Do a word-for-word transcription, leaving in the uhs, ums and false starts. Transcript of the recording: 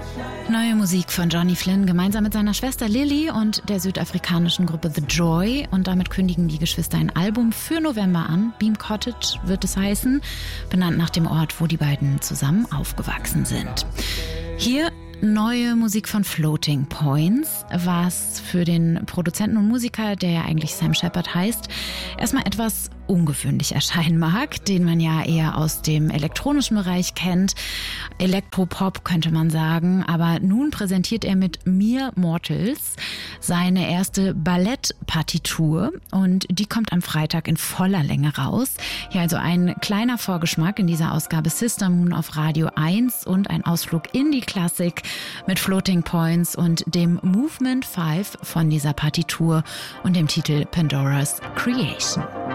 Neue Musik von Johnny Flynn gemeinsam mit seiner Schwester Lily und der südafrikanischen Gruppe The Joy. Und damit kündigen die Geschwister ein Album für November an. Beam Cottage wird es heißen, benannt nach dem Ort, wo die beiden zusammen aufgewachsen sind. Hier neue Musik von Floating Points, was für den Produzenten und Musiker, der ja eigentlich Sam Shepard heißt, erstmal etwas ungewöhnlich erscheinen mag, den man ja eher aus dem elektronischen Bereich kennt. Elektropop könnte man sagen, aber nun präsentiert er mit Mere Mortals seine erste Ballettpartitur und die kommt am Freitag in voller Länge raus. Hier also ein kleiner Vorgeschmack in dieser Ausgabe Sister Moon auf Radio eins und ein Ausflug in die Klassik mit Floating Points und dem Movement fünf von dieser Partitur und dem Titel Pandora's Creation.